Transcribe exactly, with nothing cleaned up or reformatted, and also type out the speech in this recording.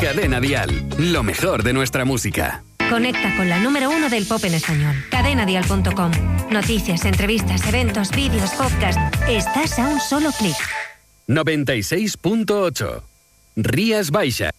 Cadena Dial, lo mejor de nuestra música. Conecta con la número uno del pop en español. cadena dial punto com. Noticias, entrevistas, eventos, vídeos, podcast. Estás a un solo clic. noventa y seis punto ocho. Rías Baixas.